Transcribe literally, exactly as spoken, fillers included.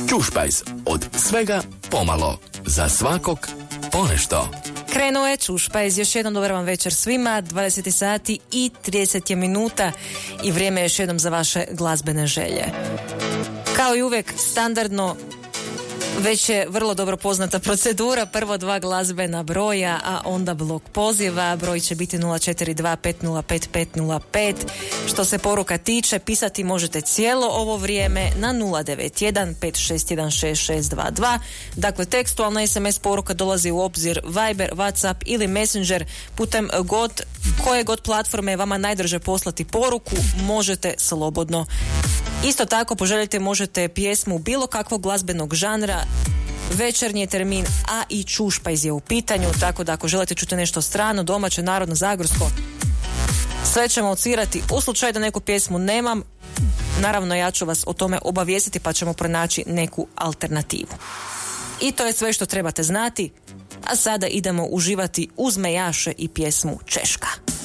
Čušpajz, od svega pomalo, za svakog ponešto. Krenuo je Čušpajz, još jednom dobar vam večer svima, dvadeset sati i trideset je minuta i vrijeme je još jednom za vaše glazbene želje. Kao i uvijek, standardno, već je vrlo dobro poznata procedura, prvo dva glazbena broja, a onda blok poziva, broj će biti nula četiri dva pet nula pet pet nula pet. Što se poruka tiče, pisati možete cijelo ovo vrijeme na nula devet jedan pet šest jedan šest šest dva dva. Dakle, tekstualna es em es poruka dolazi u obzir Viber, WhatsApp ili Messenger, putem god, koje god platforme je vama najdraže poslati poruku, možete slobodno. Isto tako, poželjite možete pjesmu bilo kakvog glazbenog žanra, večernji je termin, a i Čušpajz je u pitanju, tako da ako želite čuti nešto strano, domaće, narodno, zagorsko, sve ćemo odsvirati. U slučaju da neku pjesmu nemam, naravno ja ću vas o tome obavijestiti pa ćemo pronaći neku alternativu. I to je sve što trebate znati, a sada idemo uživati uz Mejaše i pjesmu Češka.